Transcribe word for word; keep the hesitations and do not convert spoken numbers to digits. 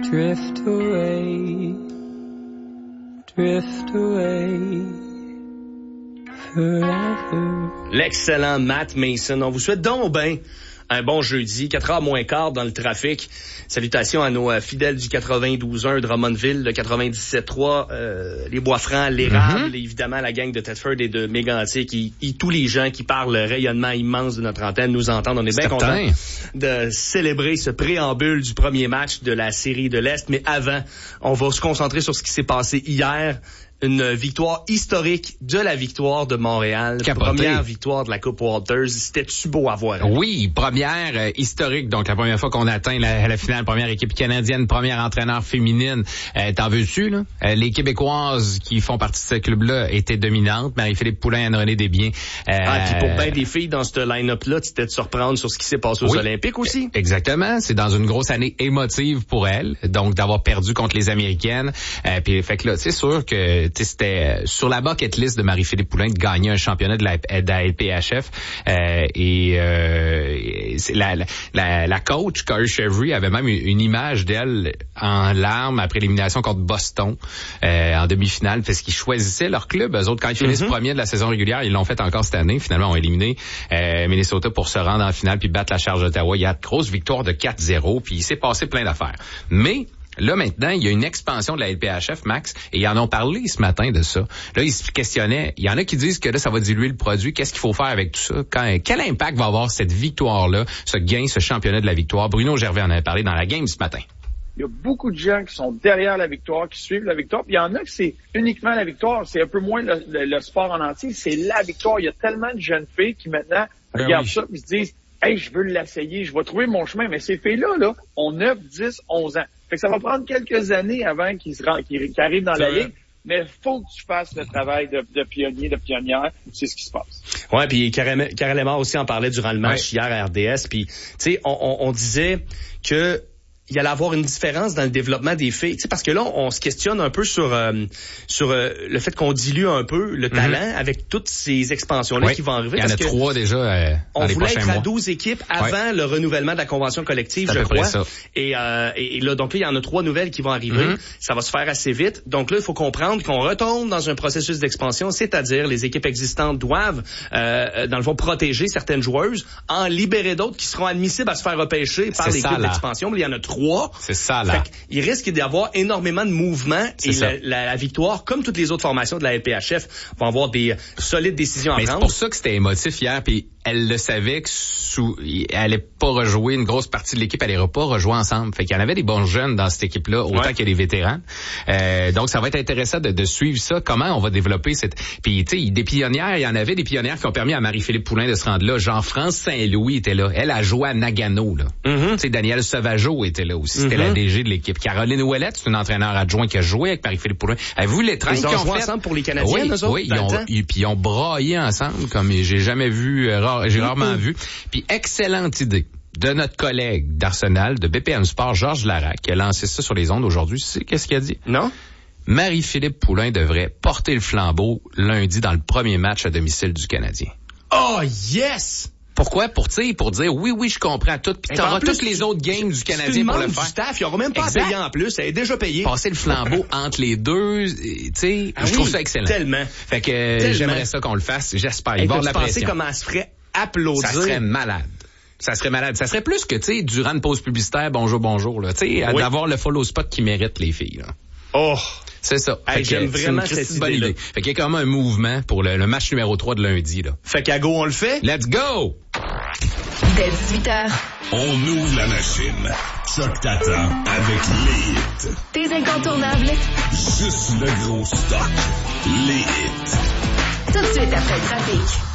Drift away, drift away, forever. L'excellent Matt Mason. On vous souhaite donc ben un bon jeudi, quatre heures moins quart dans le trafic. Salutations à nos euh, fidèles du quatre-vingt-douze un Drummondville, le quatre-vingt-dix-sept trois, euh, les Bois-Francs, l'Érable, mm-hmm. évidemment la gang de Thetford et de Mégantic, qui, qui, tous les gens qui parlent le rayonnement immense de notre antenne nous entendent. On est bien contents de célébrer ce préambule du premier match de la série de l'Est. Mais avant, on va se concentrer sur ce qui s'est passé hier. Une victoire historique de la victoire de Montréal. Capoté. Première victoire de la Coupe Walters. C'était-tu beau à voir? Oui, première euh, historique. Donc, la première fois qu'on atteint la, la finale, première équipe canadienne, première entraîneur féminine. Euh, t'en veux-tu, là? Euh, les Québécoises qui font partie de ce club-là étaient dominantes. Marie-Philippe Poulin, Anne-Renée Desbiens. Euh, ah, puis pour bien des filles dans ce line-up-là, tu t'es de surprendre sur ce qui s'est passé aux oui, Olympiques aussi? Exactement. C'est dans une grosse année émotive pour elles. Donc, d'avoir perdu contre les Américaines. Euh, puis, fait que là, c'est sûr que c'était sur la bucket list de Marie-Philippe Poulin de gagner un championnat de la, de la L P H F. Euh, et euh, c'est la, la, la coach, Corey Chevry, avait même une image d'elle en larmes après l'élimination contre Boston euh, en demi-finale, parce qu'ils choisissaient leur club. Eux autres, quand ils finissent mm-hmm. premier de la saison régulière, ils l'ont fait encore cette année. Finalement, ils ont éliminé euh, Minnesota pour se rendre en finale puis battre la Charge d'Ottawa. Il y a de grosses victoires de quatre zéro, puis il s'est passé plein d'affaires. Mais là, maintenant, il y a une expansion de la L P H F, Max, et ils en ont parlé ce matin de ça. Là, ils se questionnaient. Il y en a qui disent que là, ça va diluer le produit. Qu'est-ce qu'il faut faire avec tout ça? Quand, quel impact va avoir cette victoire-là, ce gain, ce championnat de la victoire? Bruno Gervais en avait parlé dans la game ce matin. Il y a beaucoup de gens qui sont derrière la victoire, qui suivent la victoire. Puis il y en a qui c'est uniquement la victoire. C'est un peu moins le, le, le sport en entier. C'est la victoire. Il y a tellement de jeunes filles qui maintenant ben regardent oui. ça et se disent « Hey, je veux l'essayer. Je vais trouver mon chemin. » Mais ces filles-là, là, ont neuf, dix, onze ans. Fait que ça va prendre quelques années avant qu'ils se rendent, qu'ils, qu'ils arrivent dans la ligue. Mais faut que tu fasses le travail de, de pionnier, de pionnière. C'est ce qui se passe. Ouais, puis Karel Emard aussi en parlait durant le match ouais. hier à R D S. Puis, tu sais, on, on, on disait que il y allait avoir une différence dans le développement des filles. Tu sais, parce que là, on se questionne un peu sur euh, sur euh, le fait qu'on dilue un peu le talent mm-hmm. avec toutes ces expansions-là oui. qui vont arriver. Il y en parce a trois déjà euh, dans on les voulait prochains être mois. à douze équipes avant ouais. le renouvellement de la convention collective, je crois. Ça. Et, euh, et, et là, donc là, il y en a trois nouvelles qui vont arriver. Mm-hmm. Ça va se faire assez vite. Donc là, il faut comprendre qu'on retombe dans un processus d'expansion, c'est-à-dire les équipes existantes doivent, euh, dans le fond, protéger certaines joueuses, en libérer d'autres qui seront admissibles à se faire repêcher par l'équipe d'expansion. Mais il y en a trois. C'est ça. Fait il risque d'y avoir énormément de mouvements et la, la, la victoire, comme toutes les autres formations de la L P H F, vont avoir des solides décisions à Mais prendre. C'est pour ça que c'était émotif hier, puis elle le savait que sous, elle allait pas rejouer une grosse partie de l'équipe, elle allait pas rejouer ensemble. Fait qu'il y en avait des bons jeunes dans cette équipe-là, autant ouais. qu'il y a des vétérans. Euh, donc ça va être intéressant de, de suivre ça. Comment on va développer cette. Puis tu sais, des pionnières, il y en avait des pionnières qui ont permis à Marie-Philippe Poulin de se rendre là. Jean-France Saint-Louis était là. Elle a joué à Nagano là. Mm-hmm. Tu sais, Danielle Sauvageau était là aussi. C'était mm-hmm. la D G de l'équipe. Caroline Ouellette, c'est une entraîneur adjoint qui a joué avec Marie-Philippe Poulin. Avez-vous les trains qu'ils ont joué ensemble pour les Canadiens, oui, eux autres, oui, ils ont, ils, puis ils ont braillé ensemble comme j'ai jamais vu, euh, rare, j'ai mm-hmm. rarement vu. Puis excellente idée de notre collègue d'Arsenal, de B P M Sport, Georges Larac, qui a lancé ça sur les ondes aujourd'hui. Tu sais qu'est-ce qu'il a dit? Non. Marie-Philippe Poulin devrait porter le flambeau lundi dans le premier match à domicile du Canadien. Oh, yes! Pourquoi? Pour, pour dire, oui, oui, je comprends tout. Puis t'auras toutes les autres games du Canadien pour le faire. Du staff, il n'y aura même pas exact. à payer en plus. Elle est déjà payée. Passer le flambeau entre les deux, tu sais, ah je oui, trouve ça excellent. Tellement. Fait que tellement. J'aimerais ça qu'on le fasse. J'espère. Il va y avoir de la pression. Pensez comment elle se ferait applaudir. Ça serait malade. Ça serait malade. Ça serait plus que, tu sais, durant une pause publicitaire, bonjour, bonjour, là. Tu sais, oui. d'avoir le follow spot qui mérite les filles, là. Oh! C'est ça. Hey, j'aime vraiment cette bonne idée. Fait qu'il y a quand même un mouvement pour le, le match numéro trois de lundi, là. Fait qu'à go, on le fait? Let's go! Dès dix-huit heures. On ouvre la machine. Chuck t'attend avec les hits. Tes incontournables. Juste le gros stock. Les hits. Tout de suite après le trafic.